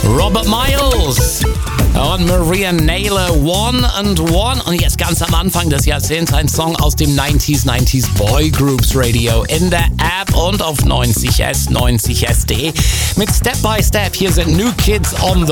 Robert Miles und Maria Naylor, One and One. Und jetzt ganz am Anfang des Jahrzehnts ein Song aus dem 90s Boy Groups Radio in der App und auf 90s, 90s.de mit Step by Step. Hier sind New Kids on the